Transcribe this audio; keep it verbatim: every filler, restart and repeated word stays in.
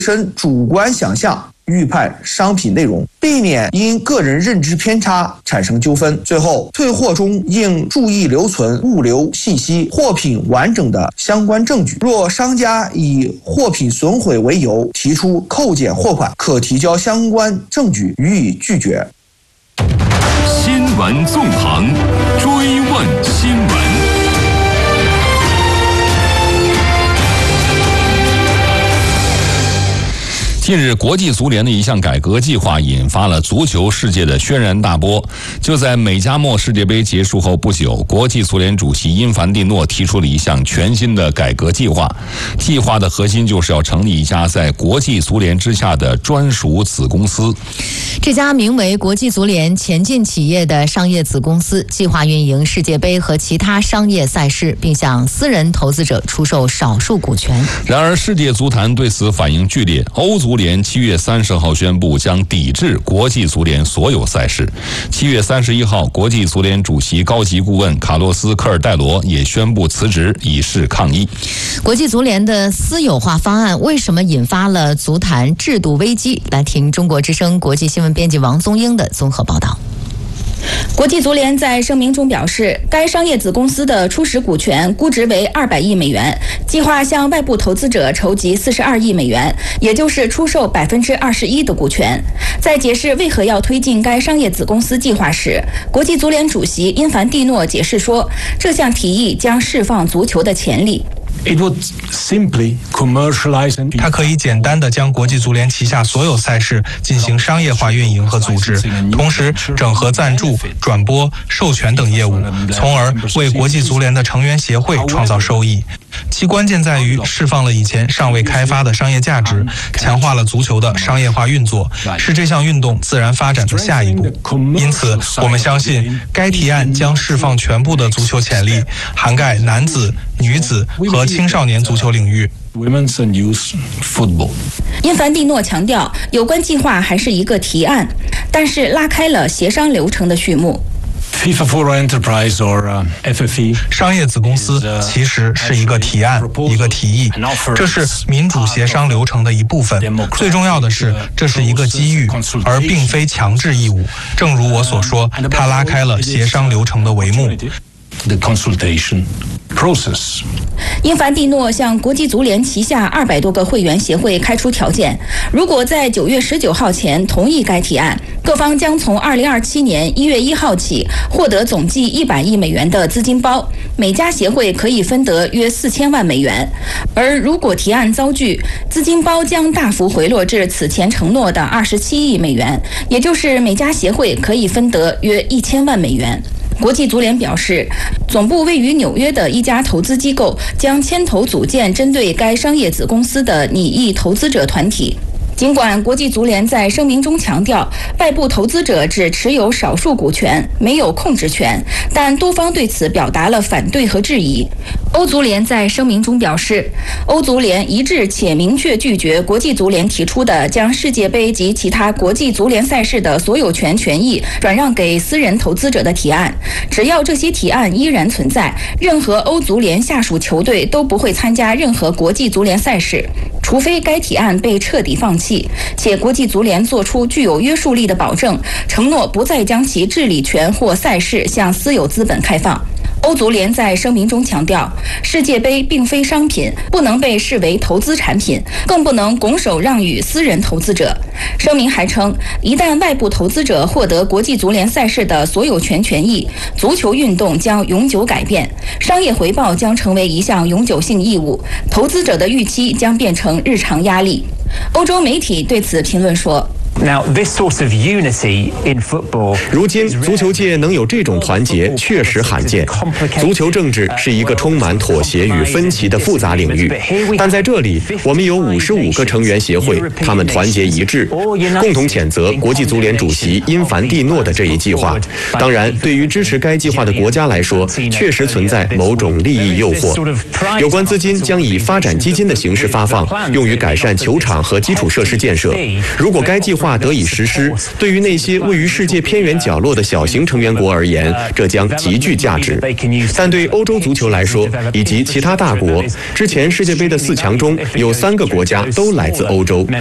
身主观想象预判商品内容，避免因个人认知偏差产生纠纷。最后，退货中应注意留存物流信息、货品完整的相关证据。若商家以货品损毁为由提出扣减货款，可提交相关证据予以拒绝。 新闻纵横，追问新闻。近日，国际足联的一项改革计划引发了足球世界的轩然大波。就在美加墨世界杯结束后不久，国际足联主席因凡蒂诺提出了一项全新的改革计划。计划的核心就是要成立一家在国际足联之下的专属子公司。 这家名为国际足联前进企业的商业子公司，计划运营世界杯和其他商业赛事，并向私人投资者出售少数股权。 然而，世界足坛对此反应剧烈。欧足联七月三十号宣布将抵制国际足联所有赛事。七月三十一号，国际足联主席高级顾问卡洛斯·科尔戴罗也宣布辞职，以示抗议。 国际足联的私有化方案为什么引发了足坛制度危机？来听中国之声国际新闻编辑王宗英的综合报道。 国际足联在声明中表示，该商业子公司的初始股权估值为二百亿美元，计划向外部投资者筹集四十二亿美元，也就是出售百分之二十一的股权。在解释为何要推进该商业子公司计划时，国际足联主席因凡蒂诺解释说，这项提议将释放足球的潜力。 它可以简单地将国际足联旗下所有赛事进行商业化运营和组织，同时整合赞助、转播、授权等业务，从而为国际足联的成员协会创造收益。其关键在于释放了以前尚未开发的商业价值，强化了足球的商业化运作，是这项运动自然发展的下一步。因此，我们相信该提案将释放全部的足球潜力，涵盖男子、女子和青少年足球领域。 因凡蒂诺强调，有关计划还是一个提案，但是拉开了协商流程的序幕。 FIFA for Enterprise or F F E 商业子公司其实是一个提案，一个提议，这是民主协商流程的一部分。最重要的是，这是一个机遇，而并非强制义务。正如我所说，它拉开了协商流程的帷幕。The consultation process. 因凡蒂诺向国际足联旗下二百多个会员协会开出条件，如果在九月十九号前同意该提案，各方将从二零二七年一月一号起获得总计一百亿美元的资金包，每家协会可以分得约四千万美元。而如果提案遭拒，资金包将大幅回落至此前承诺的二十七亿美元，也就是每家协会可以分得约一千万美元。国际足联表示，总部位于纽约的一家投资机构将牵头组建针对该商业子公司的拟议投资者团体。尽管国际足联在声明中强调，外部投资者只持有少数股权，没有控制权，但多方对此表达了反对和质疑。欧足联在声明中表示，欧足联一致且明确拒绝国际足联提出的将世界杯及其他国际足联赛事的所有权权益转让给私人投资者的提案。只要这些提案依然存在，任何欧足联下属球队都不会参加任何国际足联赛事，除非该提案被彻底放弃，且国际足联做出具有约束力的保证，承诺不再将其治理权或赛事向私有资本开放。欧足联在声明中强调，世界杯并非商品，不能被视为投资产品，更不能拱手让与私人投资者。声明还称，一旦外部投资者获得国际足联赛事的所有权权益，足球运动将永久改变，商业回报将成为一项永久性义务，投资者的预期将变成日常压力。欧洲媒体对此评论说， 如今足球界能有这种团结确实罕见。足球政治是一个充满妥协与分歧的复杂领域，但在这里我们有五十五个成员协会，他们团结一致，共同谴责国际足联主席因凡蒂诺的这一计划。当然，对于支持该计划的国家来说，确实存在某种利益诱惑。有关资金将以发展基金的形式发放，用于改善球场和基础设施建设。如果该计划划得以实施，对于那些位于世界偏远角落的小型成员国而言，这将极具价值。但对欧洲足球来说，以及其他大国，之前世界杯的四强中有三个国家都来自欧洲。